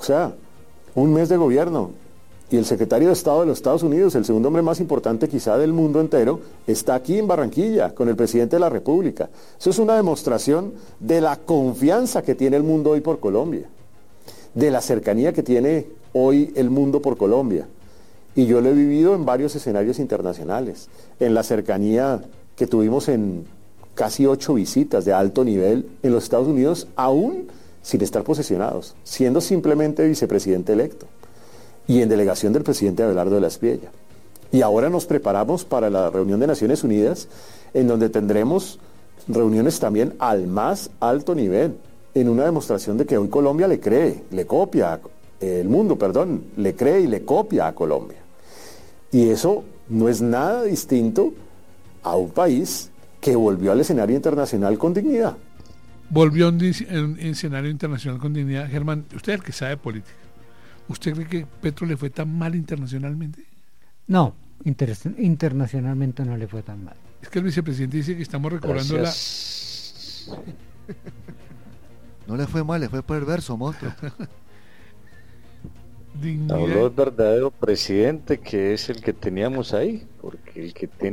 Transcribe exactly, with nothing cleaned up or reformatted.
sea, un mes de gobierno y el secretario de Estado de los Estados Unidos, el segundo hombre más importante quizá del mundo entero, está aquí en Barranquilla con el presidente de la República. Eso es una demostración de la confianza que tiene el mundo hoy por Colombia, de la cercanía que tiene hoy el mundo por Colombia. Y yo lo he vivido en varios escenarios internacionales, en la cercanía que tuvimos en casi ocho visitas de alto nivel en los Estados Unidos, aún sin estar posesionados, siendo simplemente vicepresidente electo, y en delegación del presidente Abelardo de la Espriella. Y ahora nos preparamos para la reunión de Naciones Unidas, en donde tendremos reuniones también al más alto nivel, en una demostración de que hoy Colombia le cree, le copia, eh, el mundo, perdón, le cree y le copia a Colombia. Y eso no es nada distinto a un país que volvió al escenario internacional con dignidad. Volvió a un, un escenario internacional con dignidad. Germán, usted es el que sabe política. ¿Usted cree que Petro le fue tan mal internacionalmente? No, inter- internacionalmente no le fue tan mal. Es que el vicepresidente dice que estamos recobrando Gracias. la... No le fue mal, le fue perverso, monstruo. Dignidad. Habló el verdadero presidente, que es el que teníamos ahí, porque el que tiene